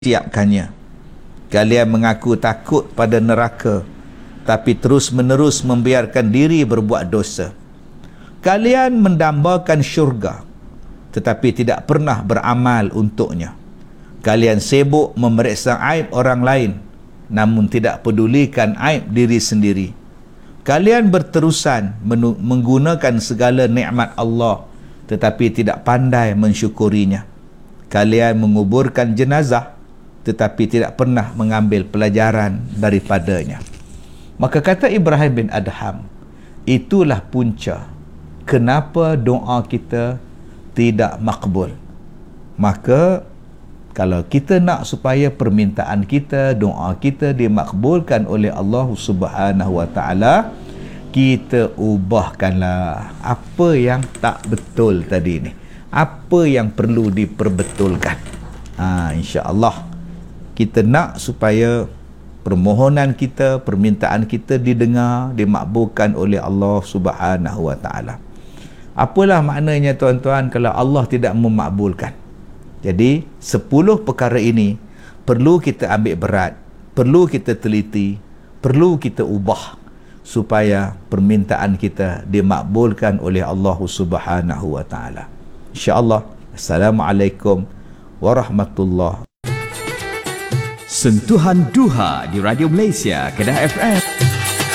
siapkannya. Kalian mengaku takut pada neraka, tapi terus-menerus membiarkan diri berbuat dosa. Kalian mendambakan syurga, tetapi tidak pernah beramal untuknya. Kalian sibuk memeriksa aib orang lain, namun tidak pedulikan aib diri sendiri. Kalian berterusan menggunakan segala nikmat Allah, tetapi tidak pandai mensyukurinya. Kalian menguburkan jenazah, tetapi tidak pernah mengambil pelajaran daripadanya. Maka kata Ibrahim bin Adham, itulah punca kenapa doa kita tidak makbul. Maka kalau kita nak supaya permintaan kita, doa kita dimakbulkan oleh Allah Subhanahu wa taala, kita ubahkanlah apa yang tak betul tadi ni. Apa yang perlu diperbetulkan. Insya-Allah kita nak supaya permohonan kita, permintaan kita didengar, dimakbulkan oleh Allah Subhanahu wa taala. Apalah maknanya tuan-tuan kalau Allah tidak memakbulkan? Jadi 10 perkara ini perlu kita ambil berat, perlu kita teliti, perlu kita ubah supaya permintaan kita dimakbulkan oleh Allah Subhanahu wa taala. Insya-Allah. Assalamualaikum warahmatullahi. Sentuhan Duha di Radio Malaysia, Kedah FM.